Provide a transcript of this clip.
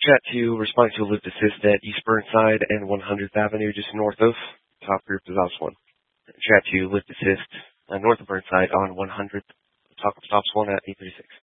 Chat 2 responding to a lift assist at East Burnside and 100th Avenue, just north of top group is Ops 1. Chat 2 lift assist north of Burnside on 100th, top of Stops 1 at 836.